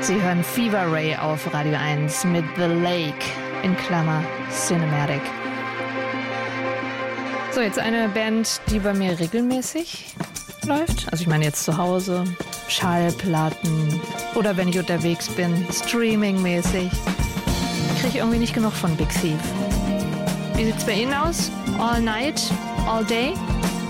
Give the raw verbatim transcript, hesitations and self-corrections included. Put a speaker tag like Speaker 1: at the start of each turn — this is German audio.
Speaker 1: Sie hören Fever Ray auf Radio eins mit The Lake in Klammer Cinematic. So, jetzt eine Band, die bei mir regelmäßig läuft. Also ich meine jetzt zu Hause, Schallplatten oder wenn ich unterwegs bin, streamingmäßig. Ich kriege irgendwie nicht genug von Big Thief. Wie sieht's bei Ihnen aus? All night? All day?